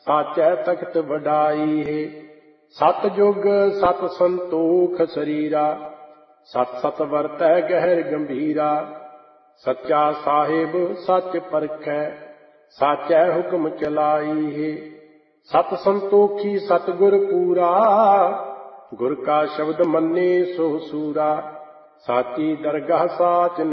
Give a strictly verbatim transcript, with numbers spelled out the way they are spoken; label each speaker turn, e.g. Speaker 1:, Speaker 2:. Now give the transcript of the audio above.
Speaker 1: साचै तख्त वडाई है। सत जुग सत संतोख शरीरा, सत सत वरतै गहर गंभीरा। सच्चा साहिब सच परखै, साचै हुक्म चलाई है। सत संतोखी सतगुर पूरा, गुर का शब्द मन्ने सो सूरा। साची दरगाह साच